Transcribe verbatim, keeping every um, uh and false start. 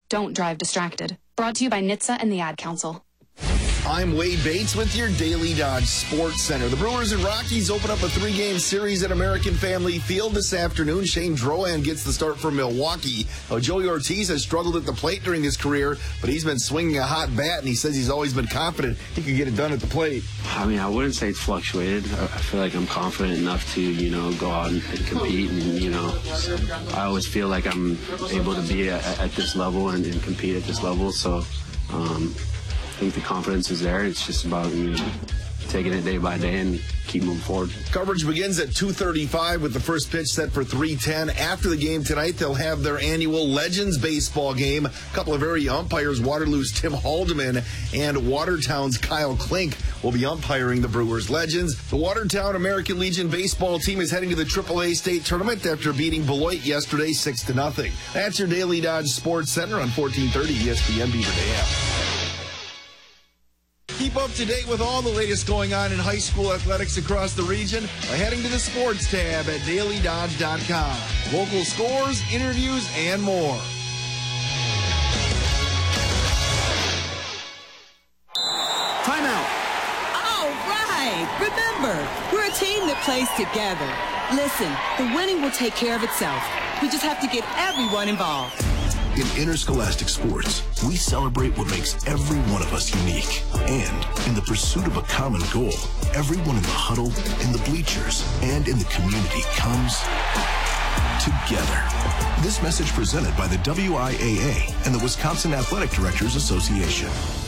Don't drive distracted. Brought to you by N H T S A and the Ad Council. I'm Wade Bates with your Daily Dodge Sports Center. The Brewers and Rockies open up a three-game series at American Family Field this afternoon. Shane Drohan gets the start for Milwaukee. Now, Joey Ortiz has struggled at the plate during his career, but he's been swinging a hot bat, and he says he's always been confident he can get it done at the plate. I mean, I woun't say it's fluctuated. I feel like I'm confident enough to, you know, go out and, and compete. And, you know, I always feel like I'm able to be at, at this level and, and compete at this level. So, um, I think the confidence is there. It's just about, you know, taking it day by day and keep moving forward. Coverage begins at two thirty-five with the first pitch set for three ten. After the game tonight, they'll have their annual Legends baseball game. A couple of area umpires, Waterloo's Tim Haldeman and Watertown's Kyle Klink, will be umpiring the Brewers Legends. The Watertown American Legion baseball team is heading to the triple A state tournament after beating Beloit yesterday six to nothing. That's your Daily Dodge Sports Center on fourteen thirty E S P N Beaver Dam. Keep up to date with all the latest going on in high school athletics across the region by heading to the sports tab at daily dodge dot com. Local scores, interviews, and more. Timeout. All right. Remember, we're a team that plays together. Listen, the winning will take care of itself. We just have to get everyone involved. In interscholastic sports, we celebrate what makes every one of us unique. And in the pursuit of a common goal, everyone in the huddle, in the bleachers, and in the community comes together. This message presented by the W I A A and the Wisconsin Athletic Directors Association.